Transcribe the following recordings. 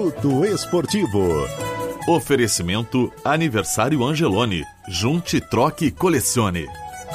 Minuto Esportivo. Oferecimento Aniversário Angeloni. Junte, troque e colecione.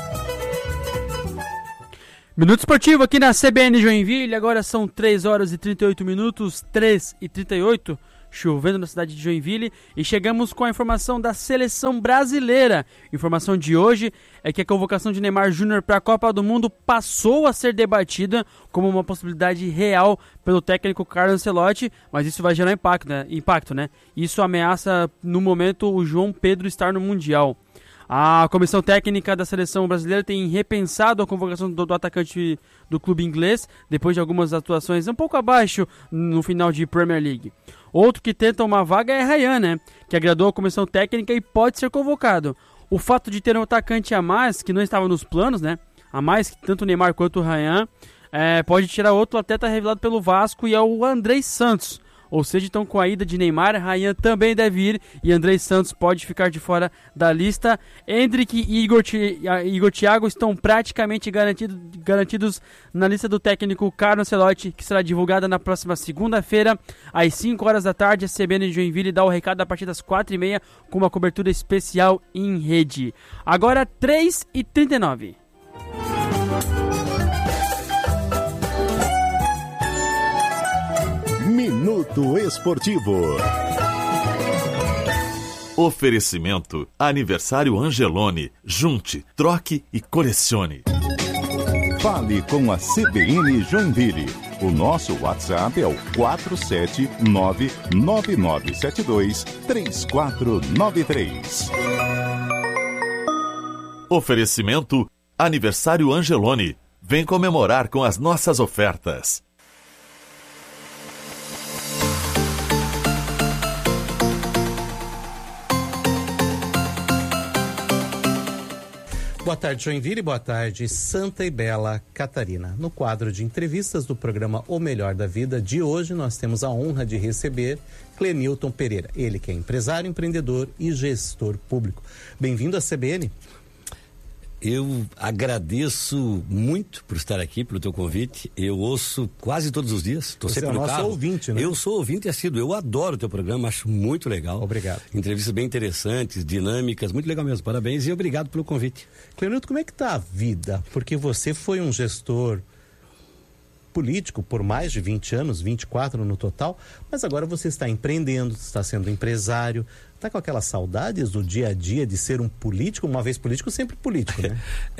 Minuto Esportivo aqui na CBN Joinville. Agora são 3 horas e 38 minutos, 3h38. Chovendo na cidade de Joinville, e chegamos com a informação da seleção brasileira. Informação de hoje é que a convocação de Neymar Júnior para a Copa do Mundo passou a ser debatida como uma possibilidade real pelo técnico Carlo Ancelotti, mas isso vai gerar impacto, né? Isso ameaça, no momento, o João Pedro estar no Mundial. A comissão técnica da seleção brasileira tem repensado a convocação do atacante do clube inglês, depois de algumas atuações um pouco abaixo no final de Premier League. Outro que tenta uma vaga é Ryan, né? Que agradou a comissão técnica e pode ser convocado. O fato de ter um atacante a mais, que não estava nos planos, né? A mais, tanto o Neymar quanto o Ryan, pode tirar outro atleta revelado pelo Vasco, e é o Andrei Santos. Ou seja, então com a ida de Neymar, Ryan também deve ir e Andrei Santos pode ficar de fora da lista. Endrick e Igor Thiago estão praticamente garantidos na lista do técnico Carlo Ancelotti, que será divulgada na próxima segunda-feira, às 5 horas da tarde. A CBN de Joinville dá o recado a partir das 4h30 com uma cobertura especial em rede. Agora 3h39. Minuto Esportivo. Oferecimento Aniversário Angeloni. Junte, troque e colecione. Fale com a CBN Joinville. O nosso WhatsApp é o 47999723493. Oferecimento Aniversário Angeloni. Vem comemorar com as nossas ofertas. Boa tarde, Joinville. Boa tarde, Santa e Bela Catarina. No quadro de entrevistas do programa O Melhor da Vida de hoje, nós temos a honra de receber Clenilton Pereira. Ele que é empresário, empreendedor e gestor público. Bem-vindo à CBN. Eu agradeço muito por estar aqui, pelo teu convite. Eu ouço quase todos os dias. Estou sempre no carro. Você é nosso ouvinte, né? Eu sou ouvinte assíduo. Eu adoro o teu programa, acho muito legal. Obrigado. Entrevistas bem interessantes, dinâmicas, muito legal mesmo. Parabéns e obrigado pelo convite. Clenilton, como é que está a vida? Porque você foi um gestor político por mais de 20 anos, 24 no total, mas agora você está empreendendo, está sendo empresário. Está com aquelas saudades do dia a dia de ser um político, uma vez político, sempre político, né?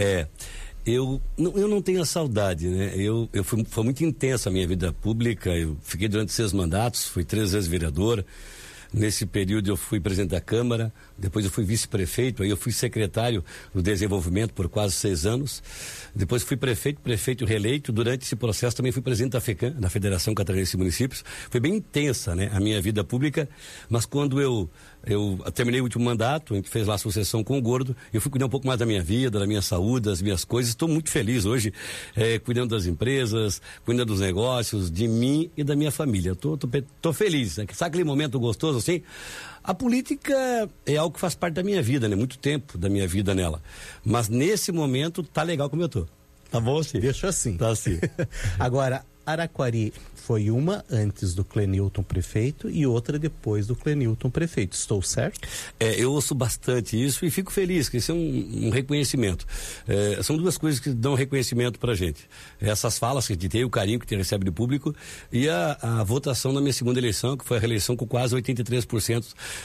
Eu não tenho a saudade, né? Foi muito intensa a minha vida pública. Eu fiquei durante 6 mandatos, fui 3 vezes vereador. Nesse período eu fui presidente da Câmara, depois eu fui vice-prefeito, aí eu fui secretário do desenvolvimento por quase 6 anos. Depois fui prefeito reeleito. Durante esse processo também fui presidente da FECAM, da Federação Catarinense de Municípios. Foi bem intensa, né, a minha vida pública, mas quando eu terminei o último mandato, a gente fez lá a sucessão com o Gordo, eu fui cuidar um pouco mais da minha vida, da minha saúde, das minhas coisas. Estou muito feliz hoje, cuidando das empresas, cuidando dos negócios, de mim e da minha família. Tô feliz, né? Sabe aquele momento gostoso assim? A política é algo que faz parte da minha vida, né? Muito tempo da minha vida nela. Mas nesse momento tá legal como eu tô. Tá bom assim? Deixa assim. Tá assim. Agora, Araquari foi uma antes do Clenilton prefeito e outra depois do Clenilton prefeito. Estou certo? Eu ouço bastante isso e fico feliz, que isso é um reconhecimento. São 2 coisas que dão reconhecimento pra gente. Essas falas que a gente tem, o carinho que a gente recebe do público e a votação na minha segunda eleição, que foi a reeleição com quase 83%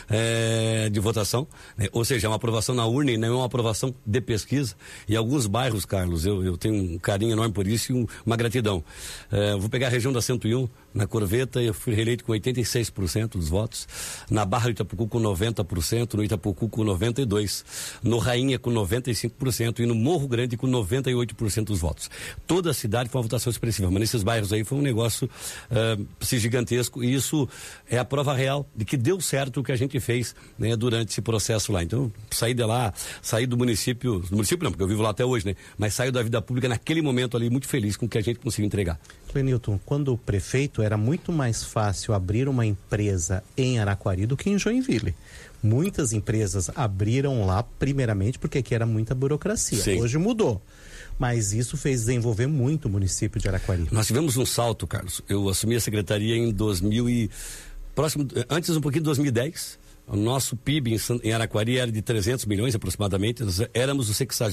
de votação. Né? Ou seja, é uma aprovação na urna e não é uma aprovação de pesquisa. E alguns bairros, Carlos, eu tenho um carinho enorme por isso e uma gratidão. Vou pegar a região da 101, na Corveta eu fui reeleito com 86% dos votos, na Barra do Itapucu com 90%, no Itapucu com 92%, no Rainha com 95% e no Morro Grande com 98% dos votos. Toda a cidade foi uma votação expressiva, mas nesses bairros aí foi um negócio gigantesco, e isso é a prova real de que deu certo o que a gente fez, né, durante esse processo lá. Então, saí de lá, saí do município não, porque eu vivo lá até hoje, né, mas saí da vida pública naquele momento ali muito feliz com o que a gente conseguiu entregar. Clenilton, quando prefeito era muito mais fácil abrir uma empresa em Araquari do que em Joinville. Muitas empresas abriram lá primeiramente porque aqui era muita burocracia. Sim. Hoje mudou. Mas isso fez desenvolver muito o município de Araquari. Nós tivemos um salto, Carlos. Eu assumi a secretaria em 2000 Antes um pouquinho de 2010, o nosso PIB em Araquari era de 300 milhões aproximadamente, nós éramos o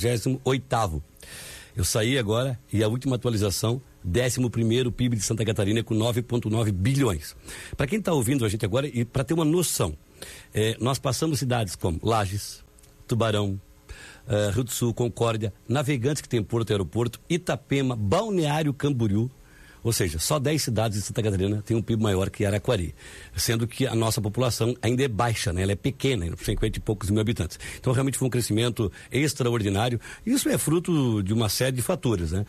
68º. Eu saí agora e a última atualização, 11º PIB de Santa Catarina com 9,9 bilhões. Para quem está ouvindo a gente agora, e para ter uma noção, nós passamos cidades como Lages, Tubarão, Rio do Sul, Concórdia, Navegantes, que tem porto e aeroporto, Itapema, Balneário Camboriú, ou seja, só 10 cidades de Santa Catarina têm um PIB maior que Araquari, sendo que a nossa população ainda é baixa, né? Ela é pequena, 50 e poucos mil habitantes. Então realmente foi um crescimento extraordinário. Isso é fruto de uma série de fatores, né?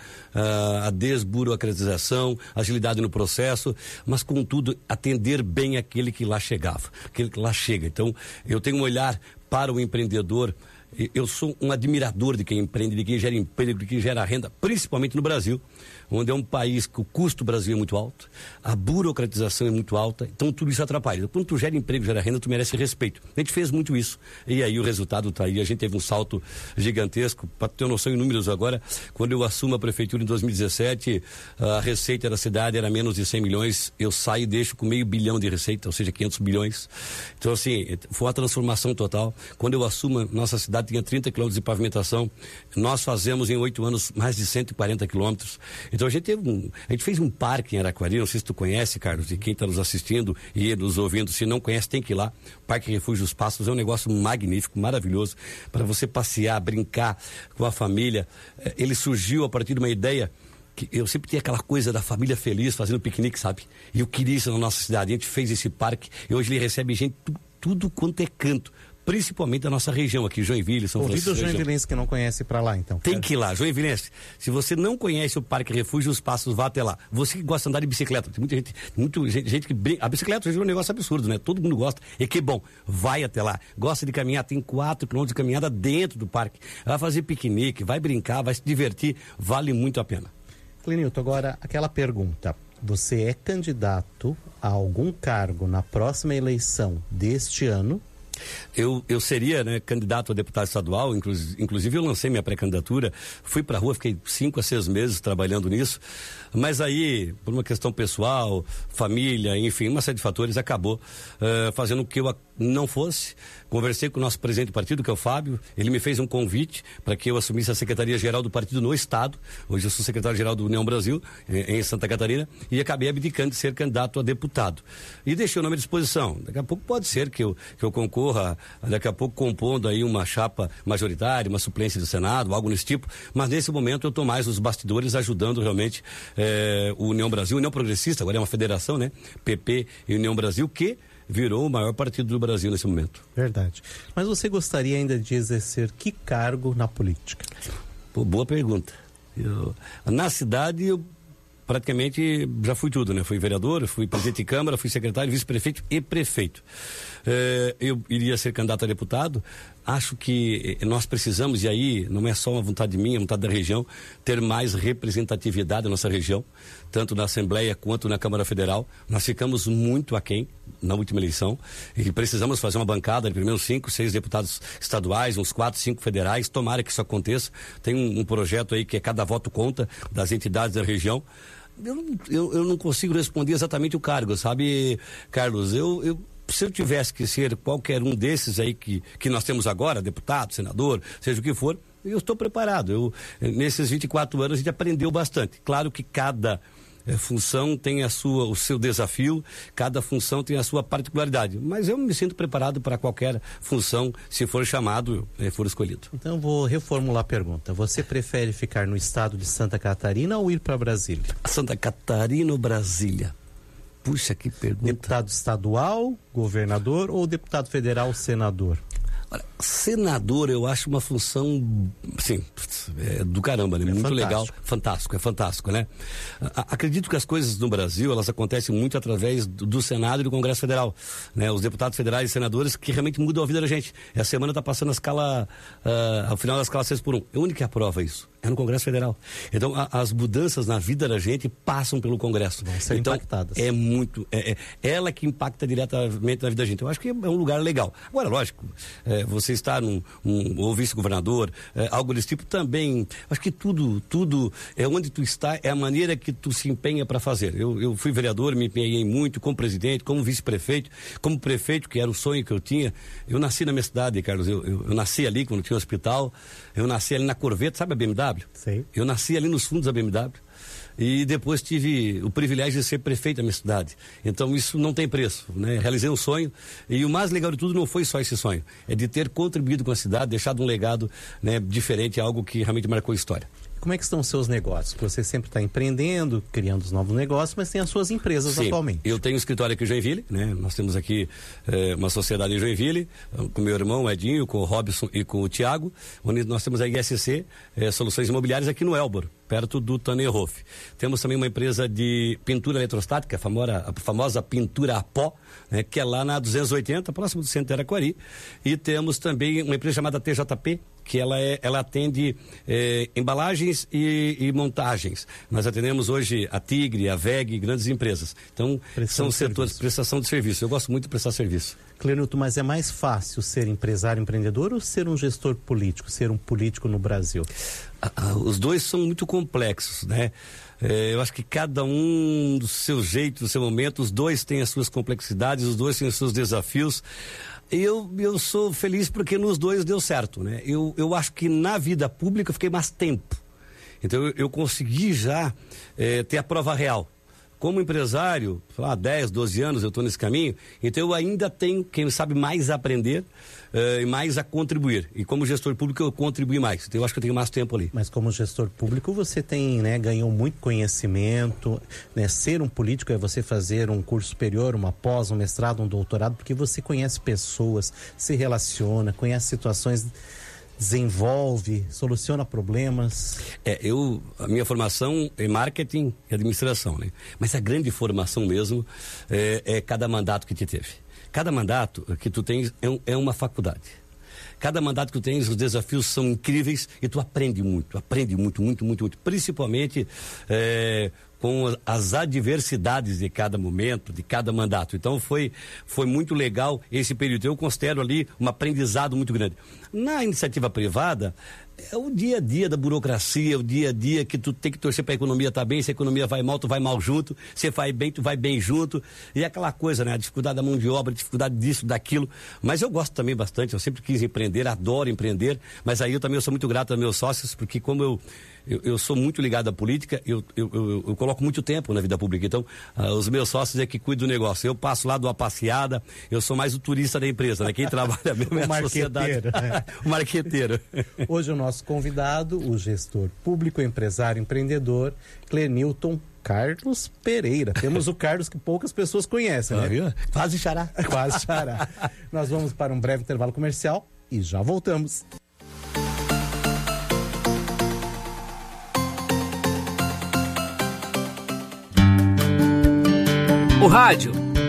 A desburocratização, agilidade no processo, mas contudo atender bem aquele que lá chegava, aquele que lá chega. Então eu tenho um olhar para o empreendedor. Eu sou um admirador de quem empreende, de quem gera emprego, de quem gera renda, principalmente no Brasil, onde é um país que o custo do Brasil é muito alto, a burocratização é muito alta, então tudo isso atrapalha. Então, quando tu gera emprego, gera renda, tu merece respeito. A gente fez muito isso. E aí o resultado está aí. A gente teve um salto gigantesco. Para ter noção em números agora, quando eu assumo a prefeitura em 2017, a receita da cidade era menos de 100 milhões. Eu saio e deixo com meio bilhão de receita, ou seja, 500 bilhões. Então, assim, foi uma transformação total. Quando eu assumo, nossa cidade tinha 30 quilômetros de pavimentação. Nós fazemos em 8 anos mais de 140 quilômetros. Então a gente fez um parque em Araquari, não sei se tu conhece, Carlos, e quem está nos assistindo e nos ouvindo, se não conhece, tem que ir lá. Parque Refúgio dos Pássaros é um negócio magnífico, maravilhoso, para você passear, brincar com a família. Ele surgiu a partir de uma ideia que eu sempre tinha aquela coisa da família feliz, fazendo piquenique, sabe? E eu queria isso na nossa cidade. A gente fez esse parque e hoje ele recebe gente tudo quanto é canto. Principalmente da nossa região aqui, Joinville, São Francisco. Convido o joinvilense que não conhece para lá, então. Tem que ir lá, Joinvilense. Se você não conhece o Parque Refúgio dos Pássaros, vá até lá. Você que gosta de andar de bicicleta, tem muita gente que brinca. A bicicleta hoje é um negócio absurdo, né? Todo mundo gosta. E que bom, vai até lá. Gosta de caminhar, tem 4 quilômetros de caminhada dentro do parque. Vai fazer piquenique, vai brincar, vai se divertir, vale muito a pena. Clinilton, agora aquela pergunta. Você é candidato a algum cargo na próxima eleição deste ano? Eu seria, né, candidato a deputado estadual, inclusive eu lancei minha pré-candidatura, fui pra rua, fiquei 5 a 6 meses trabalhando nisso, mas aí, por uma questão pessoal, família, enfim, uma série de fatores, acabou fazendo com que eu não fosse. Conversei com o nosso presidente do partido, que é o Fábio, ele me fez um convite para que eu assumisse a Secretaria-Geral do partido no Estado. Hoje eu sou secretário-geral do União Brasil, em Santa Catarina, e acabei abdicando de ser candidato a deputado. E deixei o nome à disposição. Daqui a pouco pode ser que eu concorra, daqui a pouco compondo aí uma chapa majoritária, uma suplência do Senado, algo nesse tipo, mas nesse momento eu estou mais nos bastidores ajudando realmente o União Brasil, União Progressista, agora é uma federação, né? PP e União Brasil, que virou o maior partido do Brasil nesse momento. Verdade. Mas você gostaria ainda de exercer que cargo na política? Pô, boa pergunta. Na cidade, eu praticamente já fui tudo, né? Fui vereador, fui presidente de Câmara, fui secretário, vice-prefeito e prefeito. Eu iria ser candidato a deputado. Acho que nós precisamos, e aí não é só uma vontade minha, é uma vontade da região, ter mais representatividade na nossa região, tanto na Assembleia quanto na Câmara Federal. Nós ficamos muito aquém na última eleição e precisamos fazer uma bancada de pelo menos 5, 6 deputados estaduais, uns 4, 5 federais. Tomara que isso aconteça. Tem um projeto aí que é cada voto conta das entidades da região. Eu não consigo responder exatamente o cargo, sabe, Carlos? Se eu tivesse que ser qualquer um desses aí que nós temos agora, deputado, senador, seja o que for, eu estou preparado. Nesses 24 anos a gente aprendeu bastante. Claro que cada função tem o seu desafio, cada função tem a sua particularidade, mas eu me sinto preparado para qualquer função, se for chamado, for escolhido. Então vou reformular a pergunta. Você prefere ficar no estado de Santa Catarina ou ir para Brasília? Santa Catarina ou Brasília? Puxa, que pergunta. Deputado estadual, governador ou deputado federal, senador? Olha, senador eu acho uma função, sim, do caramba, né? Muito fantástico. Legal, fantástico, é fantástico, né? Acredito que as coisas no Brasil, elas acontecem muito através do Senado e do Congresso Federal, né? Os deputados federais e senadores que realmente mudam a vida da gente. Essa semana está passando a escala, ao final da escala 6x1. É a única que aprova isso. É no Congresso Federal. Então, as mudanças na vida da gente passam pelo Congresso. Vão ser impactadas. É muito... ela que impacta diretamente na vida da gente. Eu acho que é um lugar legal. Agora, lógico, você está ou vice-governador, algo desse tipo também. Acho que tudo é onde tu está, é a maneira que tu se empenha para fazer. Eu fui vereador, me empenhei muito como presidente, como vice-prefeito, como prefeito, que era o sonho que eu tinha. Eu nasci na minha cidade, Carlos. Eu nasci ali quando tinha um hospital. Eu nasci ali na Corvette, sabe a BMW? Sei. Eu nasci ali nos fundos da BMW e depois tive o privilégio de ser prefeito da minha cidade. Então isso não tem preço, né? Realizei um sonho e o mais legal de tudo não foi só esse sonho, é de ter contribuído com a cidade, deixado um legado, né, diferente, algo que realmente marcou a história. Como é que estão os seus negócios? Você sempre está empreendendo, criando os novos negócios, mas tem as suas empresas atualmente. Eu tenho um escritório aqui em Joinville, né? Nós temos aqui uma sociedade em Joinville, com meu irmão Edinho, com o Robson e com o Tiago, onde nós temos a ISC, Soluções Imobiliárias, aqui no Elbor, perto do Tannerhof. Temos também uma empresa de pintura eletrostática, a famosa pintura a pó, né? Que é lá na 280, próximo do centro de Araquari. E temos também uma empresa chamada TJP, que ela atende embalagens e montagens. Nós atendemos hoje a Tigre, a VEG, grandes empresas. Então, são setores de prestação de serviço. Eu gosto muito de prestar serviço. Clenilton, mas é mais fácil ser empresário, empreendedor ou ser um gestor político, ser um político no Brasil? Os dois são muito complexos, né? Eu acho que cada um do seu jeito, do seu momento, os dois têm as suas complexidades, os dois têm os seus desafios. Eu sou feliz porque nos dois deu certo, né? Eu acho que na vida pública eu fiquei mais tempo. Então eu consegui já ter a prova real. Como empresário, sei lá, 10, 12 anos eu estou nesse caminho, então eu ainda tenho, quem sabe, mais a aprender e mais a contribuir. E como gestor público eu contribuí mais, então eu acho que eu tenho mais tempo ali. Mas como gestor público você tem, né, ganhou muito conhecimento, né? Ser um político é você fazer um curso superior, uma pós, um mestrado, um doutorado, porque você conhece pessoas, se relaciona, conhece situações, desenvolve, soluciona problemas. A minha formação é marketing e administração, né? Mas a grande formação mesmo é cada mandato que te teve. Cada mandato que tu tens é uma faculdade. Cada mandato que tu tens, os desafios são incríveis e tu aprende muito, muito. Principalmente com as adversidades de cada momento, de cada mandato. Então foi muito legal esse período. Eu considero ali um aprendizado muito grande. Na iniciativa privada, é o dia a dia da burocracia, o dia a dia que tu tem que torcer para a economia estar bem, se a economia vai mal, tu vai mal junto, se vai bem, tu vai bem junto, e aquela coisa, né, a dificuldade da mão de obra, a dificuldade disso, daquilo, mas eu gosto também bastante, eu sempre quis empreender, adoro empreender, mas aí eu sou muito grato aos meus sócios, porque como eu sou muito ligado à política, eu coloco muito tempo na vida pública, então os meus sócios é que cuidam do negócio, eu passo lá, dou uma passeada, eu sou mais o turista da empresa, né, quem trabalha mesmo é a sociedade. O marqueteiro. Hoje o nosso convidado, o gestor público, empresário, empreendedor, Clenilton Carlos Pereira. Temos o Carlos que poucas pessoas conhecem, né? Viu? Quase xará. Quase xará. Nós vamos para um breve intervalo comercial e já voltamos. O rádio.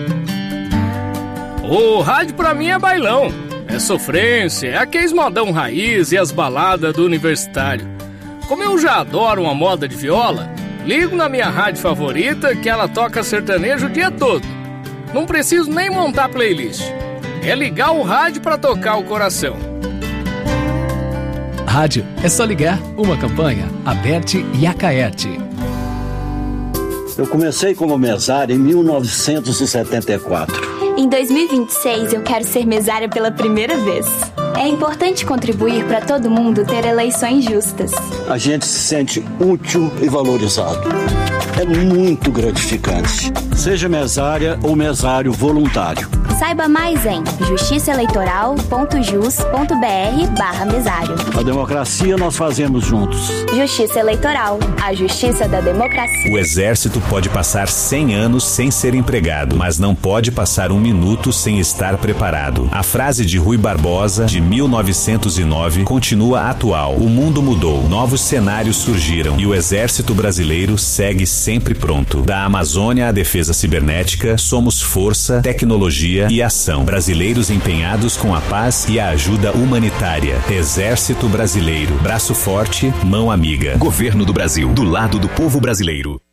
O rádio pra mim é bailão. É sofrência, é aqueles modão raiz e as baladas do universitário. Como eu já adoro uma moda de viola, ligo na minha rádio favorita que ela toca sertanejo o dia todo. Não preciso nem montar playlist. É ligar o rádio pra tocar o coração. Rádio é só ligar. Uma campanha, Aberte e Acaerte. Eu comecei como mesário em 1974. Em 2026, eu quero ser mesária pela primeira vez. É importante contribuir para todo mundo ter eleições justas. A gente se sente útil e valorizado. É muito gratificante. Seja mesária ou mesário voluntário. Saiba mais em justiçaeleitoral.jus.br/mesário. A democracia nós fazemos juntos. Justiça Eleitoral, a justiça da democracia. O Exército pode passar 100 anos sem ser empregado, mas não pode passar um minuto sem estar preparado. A frase de Rui Barbosa, de 1909, continua atual. O mundo mudou, novos cenários surgiram e o Exército Brasileiro segue sempre pronto. Da Amazônia à defesa defesa cibernética, somos força, tecnologia e ação. Brasileiros empenhados com a paz e a ajuda humanitária. Exército Brasileiro. Braço forte, mão amiga. Governo do Brasil. Do lado do povo brasileiro.